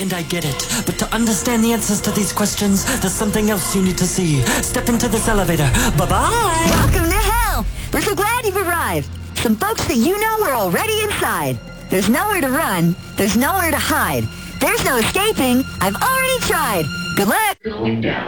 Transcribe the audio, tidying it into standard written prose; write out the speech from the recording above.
mind, I get it. But to understand the answers to these questions, there's something else you need to see. Step into this elevator. Bye-bye! Welcome to hell! We're so glad you've arrived. Some folks that you know are already inside. There's nowhere to run. There's nowhere to hide. There's no escaping. I've already tried. Good luck! Going down.